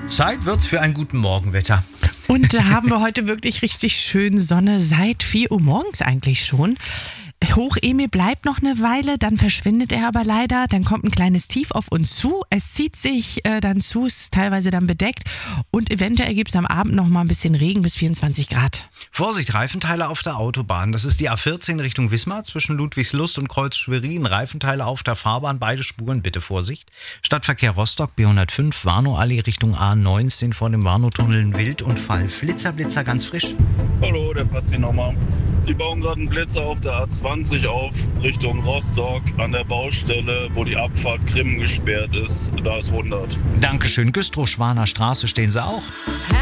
Zeit wird's für einen guten Morgenwetter. Und da haben wir heute wirklich richtig schön Sonne seit 4 Uhr morgens eigentlich schon. Hoch-Emil bleibt noch eine Weile, dann verschwindet er aber leider, dann kommt ein kleines Tief auf uns zu, es zieht sich dann zu, ist teilweise dann bedeckt und eventuell gibt es am Abend noch mal ein bisschen Regen bis 24 Grad. Vorsicht, Reifenteile auf der Autobahn. Das ist die A14 Richtung Wismar zwischen Ludwigslust und Kreuz Schwerin. Reifenteile auf der Fahrbahn, beide Spuren, bitte Vorsicht. Stadtverkehr Rostock, B105, Warnow-Allee Richtung A19 vor dem Warnow-Tunnel ein Wildunfall. Blitzer ganz frisch. Hallo, der Patzi nochmal. Die bauen gerade einen Blitzer auf der A20 auf Richtung Rostock an der Baustelle, wo die Abfahrt Krimmen gesperrt ist. Da ist 100. Dankeschön. Güstrow-Schwaner Straße stehen sie auch.